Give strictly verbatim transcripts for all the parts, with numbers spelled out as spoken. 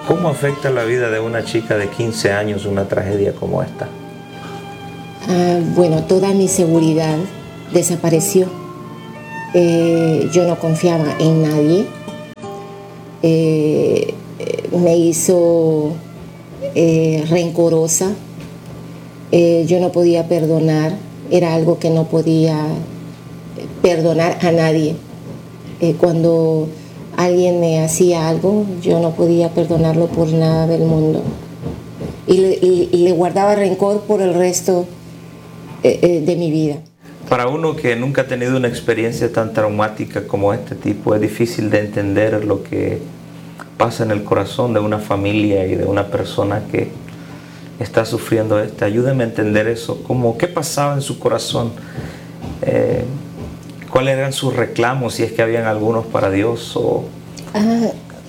¿Cómo afecta la vida de una chica de quince años una tragedia como esta? Ah, bueno, toda mi seguridad desapareció. Eh, yo no confiaba en nadie. Eh, me hizo eh, rencorosa. Eh, yo no podía perdonar. Era algo que no podía perdonar a nadie. Eh, cuando alguien me hacía algo, yo no podía perdonarlo por nada del mundo. Y le, y, y le guardaba rencor por el resto eh, eh, de mi vida. Para uno que nunca ha tenido una experiencia tan traumática como este tipo, es difícil de entender lo que pasa en el corazón de una familia y de una persona que está sufriendo esto. Ayúdame a entender eso. ¿Cómo, qué pasaba en su corazón? Eh, ¿Cuáles eran sus reclamos, si es que habían algunos para Dios? O... Ah,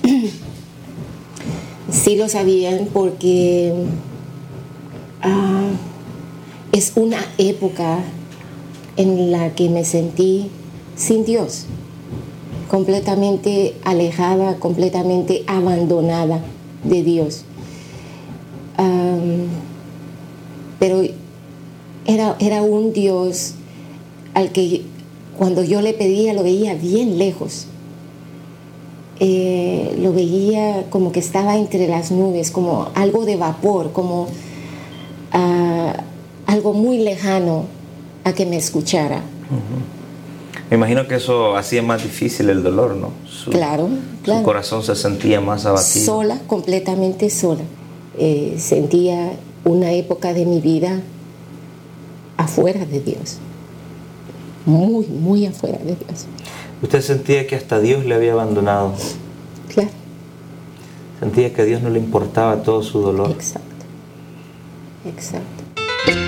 sí lo sabían porque ah, es una época en la que me sentí sin Dios, completamente alejada, completamente abandonada de Dios. Um, pero era, era un Dios al que cuando yo le pedía lo veía bien lejos. Eh, lo veía como que estaba entre las nubes, como algo de vapor, como uh, algo muy lejano a que me escuchara. Uh-huh. Me imagino que eso hacía más difícil el dolor, ¿no? Su, claro, claro. Su corazón se sentía más abatido. Sola, completamente sola. Eh, sentía una época de mi vida afuera de Dios. Muy, muy afuera de Dios. ¿Usted sentía que hasta Dios le había abandonado? Claro. Sentía que a Dios no le importaba todo su dolor. Exacto. Exacto.